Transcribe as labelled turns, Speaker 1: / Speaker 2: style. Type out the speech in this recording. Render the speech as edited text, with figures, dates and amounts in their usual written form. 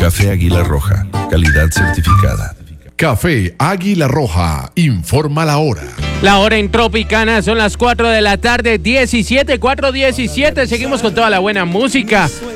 Speaker 1: Café Águila Roja, calidad certificada.
Speaker 2: Café Águila Roja, informa la hora.
Speaker 3: La hora en Tropicana son las 4 de la tarde, 17, 4:17. Seguimos con toda la buena música.